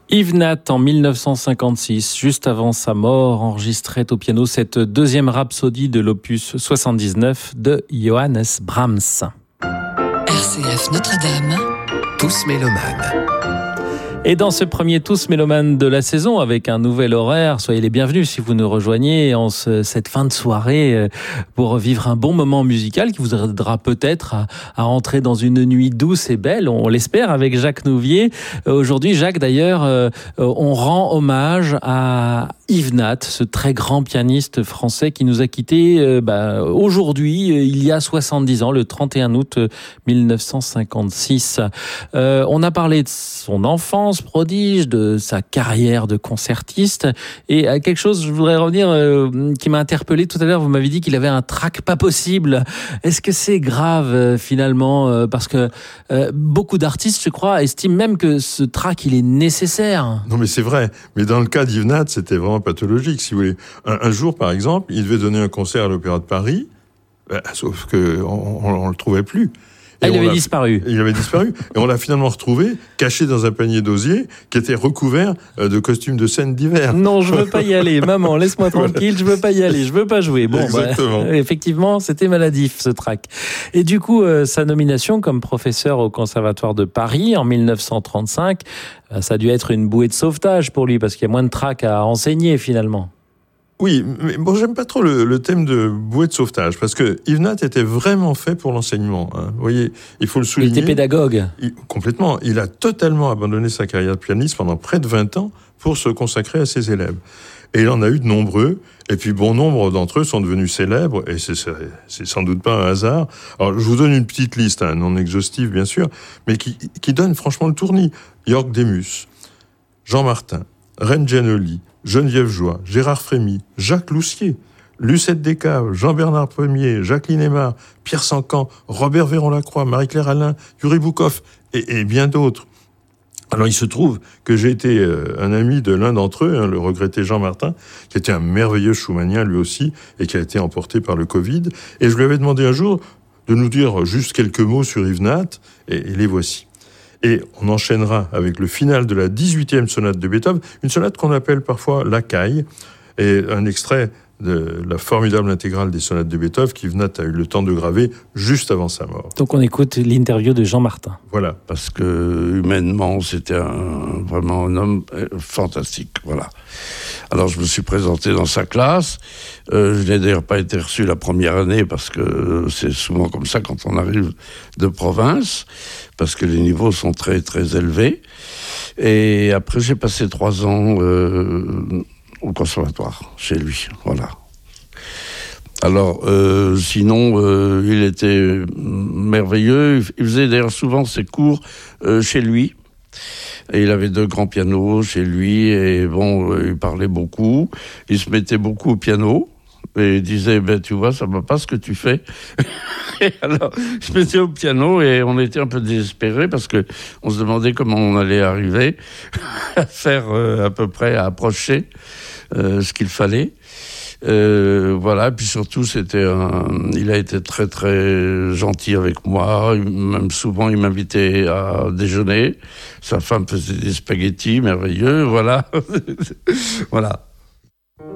Yves Nat, en 1956, juste avant sa mort, enregistrait au piano cette deuxième rhapsodie de l'opus 79 de Johannes Brahms. RCF Notre-Dame, tous mélomanes. Et dans ce premier Tous Mélomanes de la saison, avec un nouvel horaire, soyez les bienvenus si vous nous rejoignez en cette fin de soirée pour vivre un bon moment musical qui vous aidera peut-être à entrer dans une nuit douce et belle, on l'espère, avec Jacques Nouvier. Aujourd'hui, Jacques, d'ailleurs, on rend hommage à Yves Nat, ce très grand pianiste français qui nous a quittés aujourd'hui, il y a 70 ans, le 31 août 1956. On a parlé de son enfance prodige, de sa carrière de concertiste, et à quelque chose, je voudrais revenir, qui m'a interpellé tout à l'heure. Vous m'avez dit qu'il avait un trac pas possible. Est-ce que c'est grave finalement, parce que beaucoup d'artistes, je crois, estiment même que ce trac, il est nécessaire. Non, mais c'est vrai. Mais dans le cas d'Yves Nat, c'était vraiment pathologique, si vous voulez. Un jour, par exemple, il devait donner un concert à l'Opéra de Paris, sauf que on le trouvait plus. Il avait disparu. Il avait disparu. Et on l'a finalement retrouvé, caché dans un panier d'osier, qui était recouvert de costumes de scène d'hiver. Non, je veux pas y aller. Maman, laisse-moi tranquille, je veux pas y aller, je veux pas jouer. Bon, exactement. Effectivement, c'était maladif, ce trac. Et du coup, sa nomination comme professeur au Conservatoire de Paris en 1935, ça a dû être une bouée de sauvetage pour lui, parce qu'il y a moins de trac à enseigner finalement. Oui, mais bon, j'aime pas trop le thème de bouée de sauvetage, parce que Yves Nat était vraiment fait pour l'enseignement. Hein. Vous voyez, il faut le souligner. Il était pédagogue. Complètement. Il a totalement abandonné sa carrière de pianiste pendant près de 20 ans pour se consacrer à ses élèves. Et il en a eu de nombreux, et puis bon nombre d'entre eux sont devenus célèbres, et c'est sans doute pas un hasard. Alors, je vous donne une petite liste, non exhaustive bien sûr, mais qui donne franchement le tournis. Jörg Demus, Jean Martin, Reine Gianoli, Geneviève Joie, Gérard Frémy, Jacques Loussier, Lucette Descaves, Jean-Bernard Premier, Jacqueline Aymar, Pierre Sancan, Robert Véron-Lacroix, Marie-Claire Alain, Yuri Boukov et bien d'autres. Alors il se trouve que j'ai été un ami de l'un d'entre eux, le regretté Jean Martin, qui était un merveilleux schumannien lui aussi et qui a été emporté par le Covid. Et je lui avais demandé un jour de nous dire juste quelques mots sur Yves Nat, et les voici. Et on enchaînera avec le final de la 18e sonate de Beethoven, une sonate qu'on appelle parfois la caille, et un extrait de la formidable intégrale des sonates de Beethoven qu'Yves Nat a eu le temps de graver juste avant sa mort. Donc on écoute l'interview de Jean Martin. Voilà. Parce que humainement, c'était vraiment un homme fantastique. Voilà. Alors je me suis présenté dans sa classe. Je n'ai d'ailleurs pas été reçu la première année parce que c'est souvent comme ça quand on arrive de province, parce que les niveaux sont très très élevés. Et après j'ai passé 3 ans au conservatoire, chez lui, voilà. Alors, sinon, il était merveilleux. Il faisait d'ailleurs souvent ses cours chez lui. Et il avait 2 grands pianos chez lui. Et bon, il parlait beaucoup. Il se mettait beaucoup au piano. Et il disait, tu vois, ça va pas ce que tu fais. Et alors, je me mettais au piano et on était un peu désespérés parce que on se demandait comment on allait arriver à faire à peu près, à approcher ce qu'il fallait. Voilà, puis surtout, il a été très très gentil avec moi. Même souvent, il m'invitait à déjeuner. Sa femme faisait des spaghettis merveilleux, voilà. Voilà.